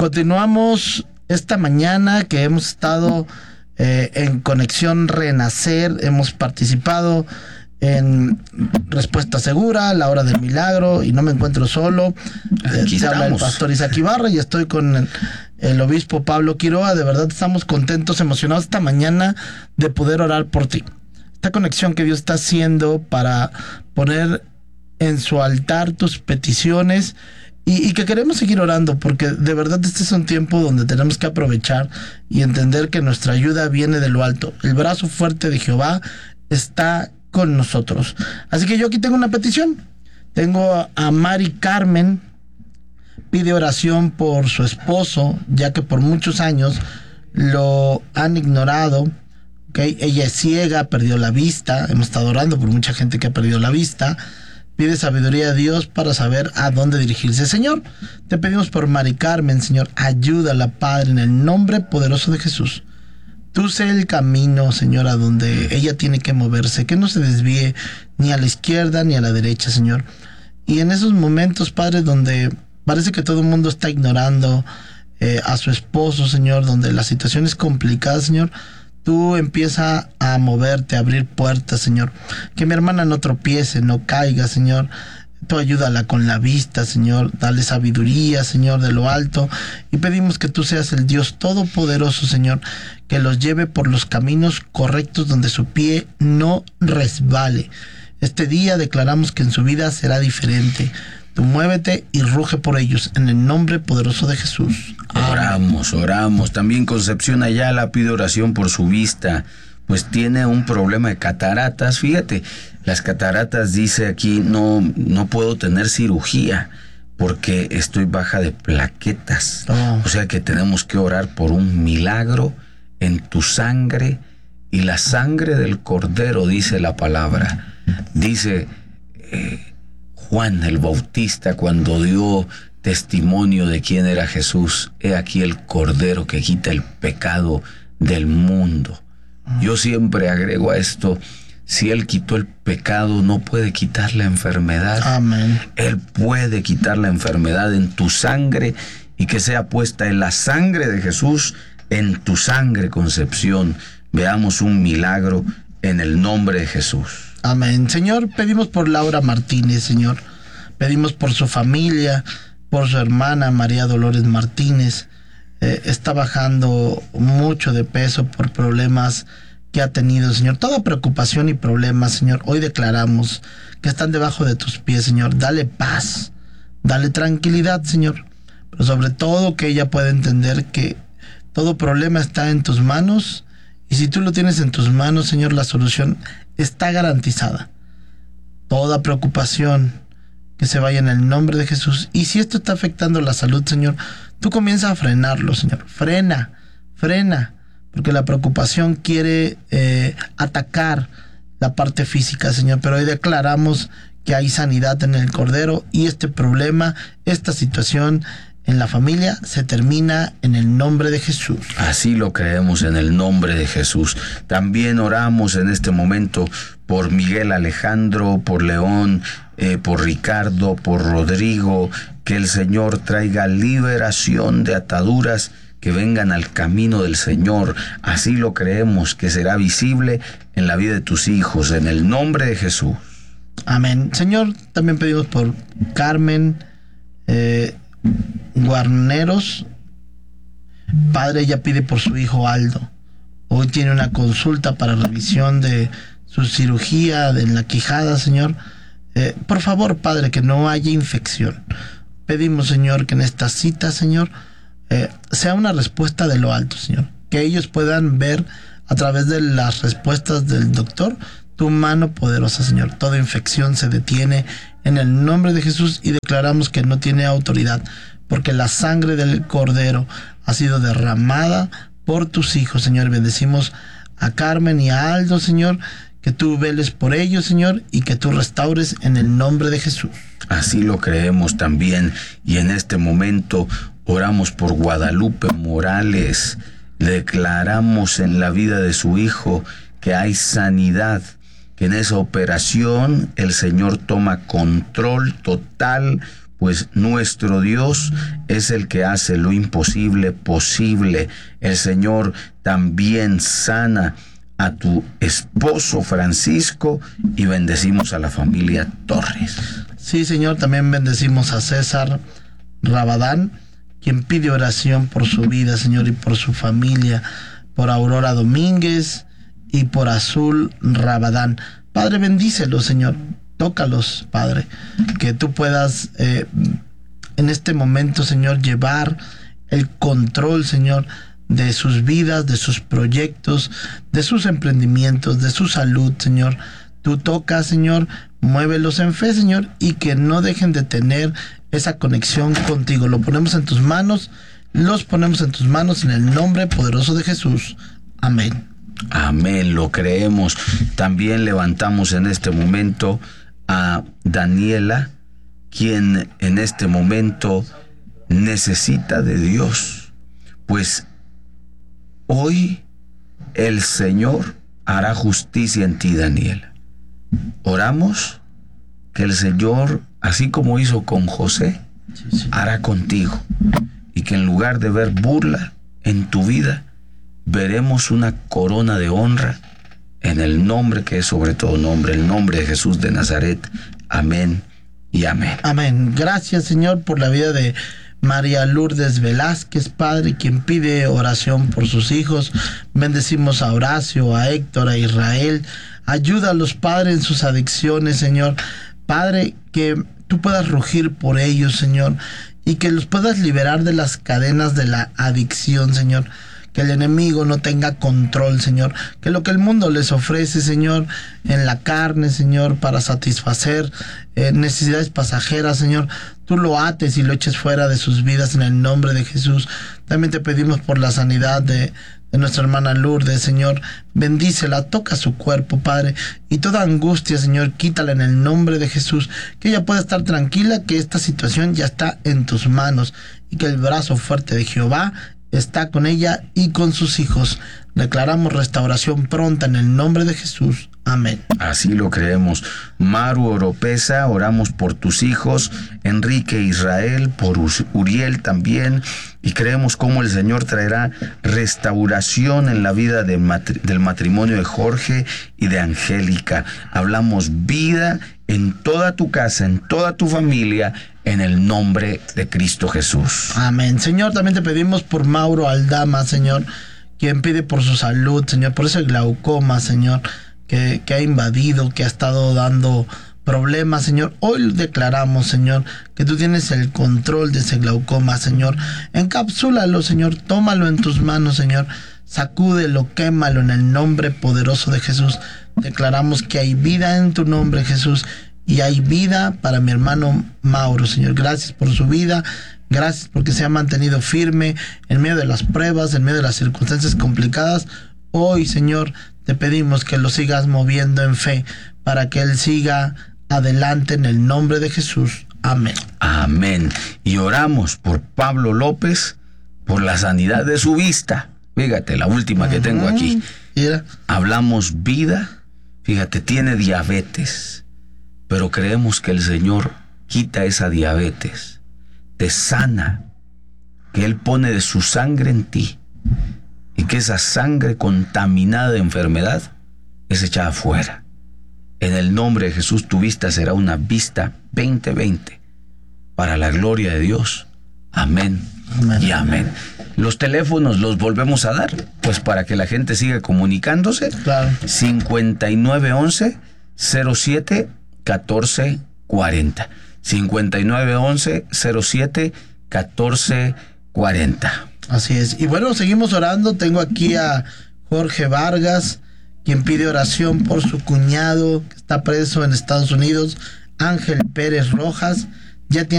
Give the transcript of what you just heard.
Continuamos esta mañana que hemos estado en Conexión Renacer, hemos participado en Respuesta Segura, La Hora del Milagro, y no me encuentro solo. Aquí habla el pastor Isaac Ibarra y estoy con el obispo Pablo Quiroga. De verdad estamos contentos, emocionados esta mañana de poder orar por ti. Esta conexión que Dios está haciendo para poner en su altar tus peticiones y que queremos seguir orando, porque de verdad este es un tiempo donde tenemos que aprovechar y entender que nuestra ayuda viene de lo alto. El brazo fuerte de Jehová está con nosotros. Así que yo aquí tengo una petición. Tengo a Mari Carmen, pide oración por su esposo, ya que por muchos años lo han ignorado. Okay. Ella es ciega, perdió la vista. Hemos estado orando por mucha gente que ha perdido la vista. Pide sabiduría a Dios para saber a dónde dirigirse. Señor, te pedimos por Mari Carmen, Señor, ayúdala, Padre, en el nombre poderoso de Jesús. Tú sé el camino, Señor, a donde ella tiene que moverse, que no se desvíe ni a la izquierda ni a la derecha, Señor. Y en esos momentos, Padre, donde parece que todo el mundo está ignorando a su esposo, Señor, donde la situación es complicada, Señor, tú empieza a moverte, a abrir puertas, Señor. Que mi hermana no tropiece, no caiga, Señor. Tú ayúdala con la vista, Señor. Dale sabiduría, Señor, de lo alto. Y pedimos que tú seas el Dios todopoderoso, Señor, que los lleve por los caminos correctos donde su pie no resbale. Este día declaramos que en su vida será diferente. Tú muévete y ruge por ellos en el nombre poderoso de Jesús. Oramos. También Concepción Ayala pide oración por su vista, pues tiene un problema de cataratas. Fíjate, las cataratas, dice aquí, no puedo tener cirugía porque estoy baja de plaquetas. O sea que tenemos que orar por un milagro en tu sangre y la sangre del Cordero, dice la palabra. Dice Juan el Bautista, cuando dio testimonio de quién era Jesús: he aquí el Cordero que quita el pecado del mundo. Yo siempre agrego a esto: si Él quitó el pecado, no puede quitar la enfermedad. Amén. Él puede quitar la enfermedad en tu sangre, y que sea puesta en la sangre de Jesús, en tu sangre, Concepción. Veamos un milagro en el nombre de Jesús. Amén. Señor, pedimos por Laura Martínez, Señor. Pedimos por su familia, por su hermana María Dolores Martínez. Está bajando mucho de peso por problemas que ha tenido, Señor. Toda preocupación y problemas, Señor, hoy declaramos que están debajo de tus pies, Señor. Dale paz, dale tranquilidad, Señor. Pero sobre todo que ella pueda entender que todo problema está en tus manos. Y si tú lo tienes en tus manos, Señor, la solución está garantizada. Toda preocupación que se vaya en el nombre de Jesús. Y si esto está afectando la salud, Señor, tú comienza a frenarlo, Señor. Frena. Porque la preocupación quiere atacar la parte física, Señor. Pero hoy declaramos que hay sanidad en el Cordero y este problema, esta situación en la familia se termina en el nombre de Jesús. Así lo creemos, en el nombre de Jesús. También oramos en este momento por Miguel Alejandro, por León, por Ricardo, por Rodrigo. Que el Señor traiga liberación de ataduras, que vengan al camino del Señor. Así lo creemos, que será visible en la vida de tus hijos, en el nombre de Jesús. Amén. Señor, también pedimos por Carmen Guarneros. Padre, ella pide por su hijo Aldo. Hoy tiene una consulta para revisión de su cirugía en la quijada, Señor. Por favor, Padre, que no haya infección. Pedimos, Señor, que en esta cita, Señor, sea una respuesta de lo alto, Señor. Que ellos puedan ver a través de las respuestas del doctor tu mano poderosa, Señor. Toda infección se detiene en el nombre de Jesús y declaramos que no tiene autoridad, porque la sangre del Cordero ha sido derramada por tus hijos, Señor. Bendecimos a Carmen y a Aldo, Señor, que tú veles por ellos, Señor, y que tú restaures en el nombre de Jesús. Así lo creemos también, y en este momento oramos por Guadalupe Morales. Declaramos en la vida de su hijo que hay sanidad, que en esa operación el Señor toma control total, pues nuestro Dios es el que hace lo imposible posible. El Señor también sana a tu esposo Francisco y bendecimos a la familia Torres. Sí, Señor, también bendecimos a César Rabadán, quien pide oración por su vida, Señor, y por su familia, por Aurora Domínguez y por Azul Rabadán. Padre, bendícelos, Señor. Tócalos, Padre, que tú puedas en este momento, Señor, llevar el control, Señor, de sus vidas, de sus proyectos, de sus emprendimientos, de su salud, Señor. Tú tocas, Señor, muévelos en fe, Señor, y que no dejen de tener esa conexión contigo. Lo ponemos en tus manos, los ponemos en tus manos en el nombre poderoso de Jesús. Amén. Amén, lo creemos. También levantamos en este momento a Daniela, quien en este momento necesita de Dios, pues hoy el Señor hará justicia en ti, Daniela. Oramos que el Señor, así como hizo con José, hará contigo, y que en lugar de ver burla en tu vida, veremos una corona de honra en el nombre que es sobre todo nombre, el nombre de Jesús de Nazaret. Amén y amén. Amén. Gracias, Señor, por la vida de María Lourdes Velázquez, Padre, quien pide oración por sus hijos. Bendecimos a Horacio, a Héctor, a Israel. Ayúdalos, Padre, en sus adicciones, Señor. Padre, que tú puedas rugir por ellos, Señor, y que los puedas liberar de las cadenas de la adicción, Señor. Que el enemigo no tenga control, Señor. Que lo que el mundo les ofrece, Señor, en la carne, Señor, para satisfacer necesidades pasajeras, Señor, tú lo ates y lo eches fuera de sus vidas en el nombre de Jesús. También te pedimos por la sanidad de nuestra hermana Lourdes, Señor. Bendícela, toca su cuerpo, Padre, y toda angustia, Señor, quítala en el nombre de Jesús. Que ella pueda estar tranquila, que esta situación ya está en tus manos y que el brazo fuerte de Jehová está con ella y con sus hijos. Declaramos restauración pronta en el nombre de Jesús. Amén. Así lo creemos. Maru Oropesa, oramos por tus hijos, Enrique Israel, por Uriel también, y creemos cómo el Señor traerá restauración en la vida del matrimonio de Jorge y de Angélica. Hablamos vida en toda tu casa, en toda tu familia, en el nombre de Cristo Jesús. Amén. Señor, también te pedimos por Mauro Aldama, Señor, quien pide por su salud, Señor, por ese glaucoma, Señor, que ha invadido, que ha estado dando problemas, Señor. Hoy declaramos, Señor, que tú tienes el control de ese glaucoma, Señor. Encapsúlalo, Señor, tómalo en tus manos, Señor. Sacúdelo, quémalo en el nombre poderoso de Jesús. Declaramos que hay vida en tu nombre, Jesús, y hay vida para mi hermano Mauro, Señor. Gracias por su vida, gracias porque se ha mantenido firme en medio de las pruebas, en medio de las circunstancias complicadas. Hoy, Señor, te pedimos que lo sigas moviendo en fe para que él siga adelante en el nombre de Jesús. Amén. Amén. Y oramos por Pablo López, por la sanidad de su vista. Fíjate, la última que tengo aquí. Mira. Hablamos vida. Fíjate, tiene diabetes, pero creemos que el Señor quita esa diabetes, te sana, que Él pone de su sangre en ti y que esa sangre contaminada de enfermedad es echada afuera. En el nombre de Jesús tu vista será una vista 20/20 para la gloria de Dios. Amén, amén y amén. Los teléfonos los volvemos a dar, pues para que la gente siga comunicándose. Claro. 5911-07-1440. 5911-07-1440. Así es. Y bueno, seguimos orando. Tengo aquí a Jorge Vargas, quien pide oración por su cuñado que está preso en Estados Unidos, Ángel Pérez Rojas. Ya tiene